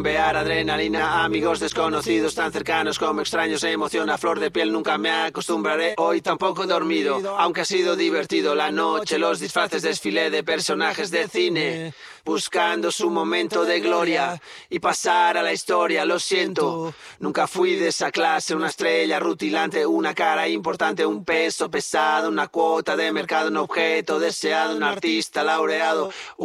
bombear adrenalina. Amigos desconocidos tan cercanos como extraños, emoción a flor de piel. Nunca me acostumbraré, hoy tampoco he dormido, aunque ha sido divertido la noche, los disfraces, desfile de personajes de cine, buscando su momento de gloria y pasar a la historia. Lo siento, nunca fui de esa clase, una estrella rutilante, una cara importante, un peso pesado, una cuota de mercado, un objeto deseado, un artista laureado,